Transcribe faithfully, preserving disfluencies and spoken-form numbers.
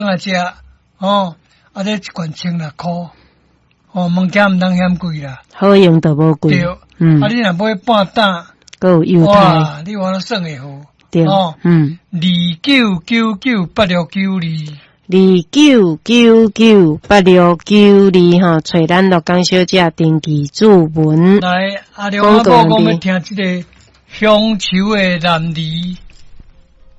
啊食哦，啊这一罐千六块，哦，物件毋通嫌贵啦， 好用都无贵， 对， 嗯， 啊你若买半担， 够有优待， 哇，你话算会好， 对， 哦， 嗯， 二九九九八六九二。 二九九九八六九二哈，找咱乐江小姐登记注文。 来，阿廖阿婆讲要听这个乡愁的男儿。